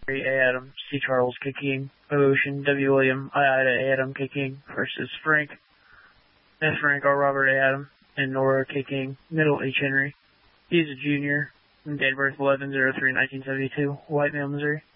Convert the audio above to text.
A. Adam, C. Charles, K. King, O. Ocean, W. William, I. Ida, A. Adam, K. King, versus Frank, F. Frank, R. Robert, A. Adam, and Nora, K. King, middle, H. Henry. He is a junior, date of birth 11/03/1972, white male, Missouri.